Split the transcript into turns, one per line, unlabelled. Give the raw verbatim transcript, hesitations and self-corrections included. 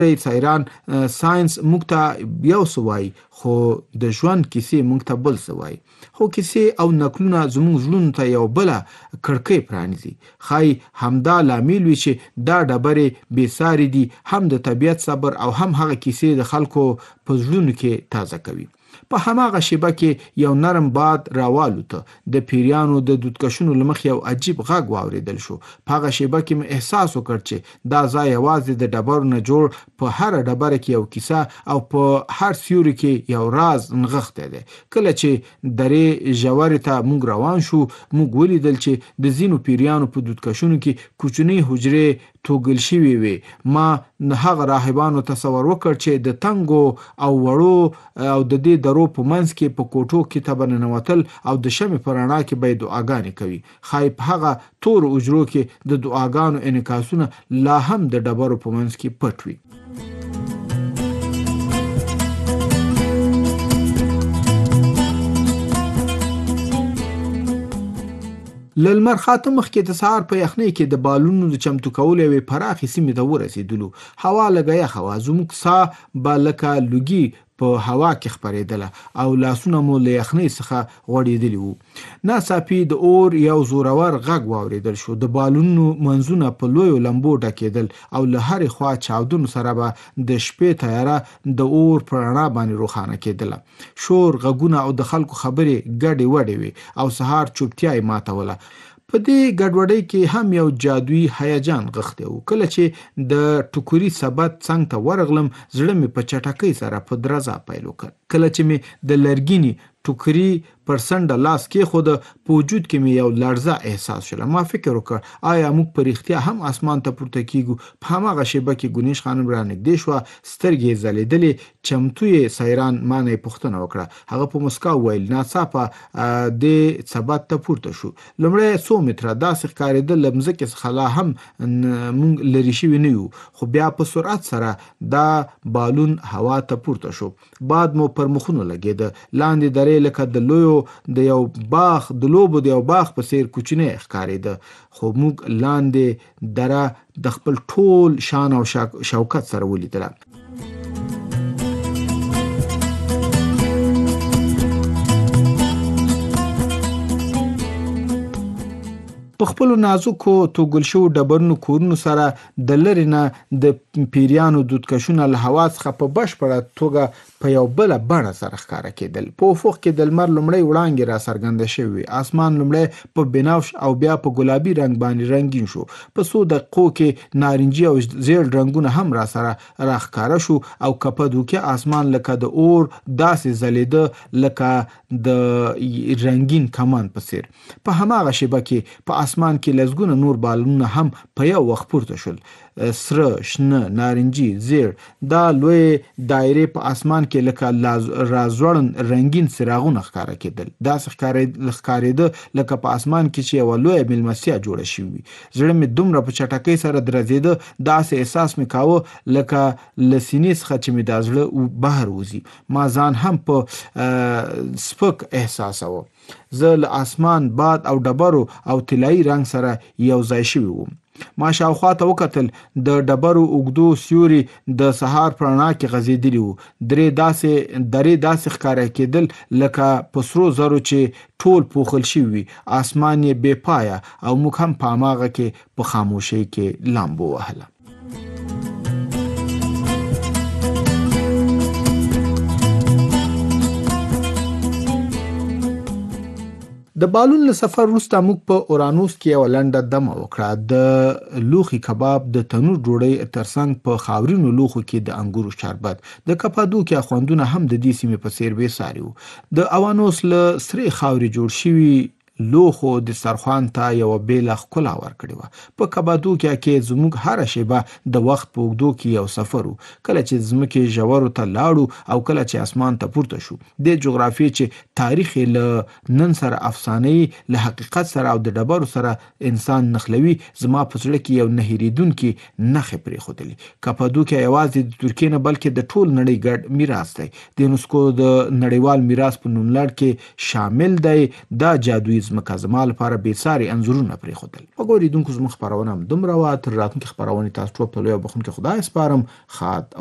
سایران ساينس موږ ته یو څه وایي خو د ژوند کیسې موږ ته بل څه وایي. خو کیسې او نکلونه زموږ زړونو ته یو بله کړکۍ پرانیزي. ښایي همدا لامل وي چې دا ډبرې بېساري دي، هم د طبیعت صبر او هم هغه کیسې د خلکو په زړونو کې تازه کوي. په هماغه شیبه کې یو نرم باد راوالوته. د پیریانو د دودکشونو له مخې یو عجیب غږ واورېدل شو. په هغه شیبه کې مې احساس وکړ چې دا ځای یوازې د ډبرو نه جوړ، په هره ډبره کې یو کیسه او په هر سیوري کې یو راز نغښتی دی. کله چې درې ژورې ته موږ روان شو، موږ ولیدل چې د ځینو پیریانو په دودکشونو کې کوچنۍ حجرې توږل شوي وي. ما هغه راهبانو تصور وکړ چې د تنګو او وړو او د دې درو په منځ کې په کوټو کې ته به ننوتل او د شمعې په رڼا کې به یې دعاګانې کوي. ښایي په هغه تورو حجرو کې د دعاګانو انعکاسونه لا هم د ډبرو په منځ کې پټ وي. له لمر خاته مخکې د سهار په یخنۍ کې د بالونو د چمتو کولو یوې پراخې سیمې ته ورسېدلو. هوا لږه یخه وه. زموږ ساه به لکه لوګي په هوا کې خپرېدله او لاسونه مو له یخنۍ څخه غوړېدلي وو. ناڅاپي د اور یو زورور غږ واورېدل شو. د بالونو منځونه په لویو لمبو ډکېدل او له هرې خوا چاودنو سره به د شپې تیاره د اور په رڼا باندې روښانه کېدله. شور، غږونه او د خلکو خبرې ګډې وډې وې او سهار چوپتیا یې ماتوله. په دې ګډوډۍ کې هم یو جادویي هیجان غښتی و. کله چې د ټوکري سبد څنګ ته ورغلم، زړه مې په چټکۍ سره په درزا پیل وکړ. کله چې مې د لرګینې ټوکري پر څنډه لاس کېښوده، په وجود کې مې یو لړزه احساس شوله. ما فکر وکړ آیا موږ په رښتیا هم اسمان ته پورته کیږو؟ په هماغه شیبه کې ګونیش خانم را نږدې شوه. سترګې یې ځلېدلې. چمتو یې سایران ما نه یې پوښتنه وکړه. هغه په مسکا وویل ناڅاپه دې سبد ته پورته شو. لومړی څو متره داسې ښکارېدل له مځکې څخه لا هم موږ لرې شوي نه یو، خو بیا په سرعت سره دا بالون هوا ته پورته شو. باد مو پر مخونو لګېده. لاندې درې لکه د لویو د یو باغ د لوبو د یو باغ په څیر کوچنی ښکارېده. خو موږ لاندې دره د خپل ټول شان او شوکت سره ولیدله. په خپلو نازکو توږل شوو ډبرونو کورونو سره د لرې نه د پیریانو دودکشونه له هوا څخه په بشپړه توګه په یو بله بڼه سره ښکاره کېدل. په افق کې د لمر لومړۍ وړانګې را څرګنده شوې وې. اسمان لومړی په بنفش او بیا په ګلابي رنګ باندې رنګین شو. په څو دقیقو کې نارنجي او زیړ رنګونه هم را سره راښکاره شو او کپدوکي اسمان لکه د اور داسې ځلېده لکه د رنګین کمان په څیر. په هماغه شیبه کې په اسمان کې لسګونه نور بالونونه هم په یو وخت پورته شول. سره، شنه، نارنجي، زیړ. دا لوی دایرې په اسمان کې لکه رازوړن رنګین څراغونه ښکاره کېدل. داسې ښکارېده لکه په اسمان کې چې یوه لویه میلمستیا جوړه شوې وي. زړه مې دومره په چټکۍ سره درزېده، داسې احساس مې کاوه لکه له سینې څخه چې مې دا زړه بهر وځي. ما ځان هم په سپک احساساوه. زه له اسمان، باد او ډبرو او طلایي رنګ سره یو ځای شوی وم. ما شاوخوا ته وکتل. د ډبرو اوږدو سیوري د سهار په رڼا کې غځېدلي وو. درې داسې درې داسې ښکاره کېدل لکه په سرو زرو چې ټول پوښل شوي وي. اسمان یې بې پایه او موږ هم په هماغه کې په خاموشۍ کې لامبو وهله. د بالون له سفر وروسته موږ په اورانوس کې یوه لنډه دمه وکړه. د لوښي کباب، د تنور ډوډۍ ترڅنګ په خاورینو لوښو کې د انګورو شربت. د کپادوکیا خوندونه هم د دې سیمې په څیر بېساري وو. د اوانوس له سرې خاورې جوړ شوي لوښو دسترخوان ته یوه بېله ښکلا ورکړې وه. په کپادوکیا کې زموږ هره شیبه د وخت په اوږدو کې یو سفر و. کله چې ځمکې ژورو ته لاړو او کله چې اسمان ته پورته شو. د جغرافیې چې تاریخ یې له نن سره افسانه‌ای، له حقیقت سره او د ډبرو سره انسان نښلوي، زما په زړه کې یو نه هېرېدونکي نښې پرېښودلې. کپادوکیا یوازې د ترکیې نه بلکې د ټول نړۍ ګډ میراث دی. د یونسکو د نړیوال میراث په نوملړ کې شامل دی. دا جادویي ځمکه زما لپاره بېساري انځورونه پرېښودل. وګورئ اوریدونکو، زموږ خپرونه هم دومره وه. تر راتلونکې خپرونې تاسو ټول په لوی او بخښونکي خدای سپارم. ښاد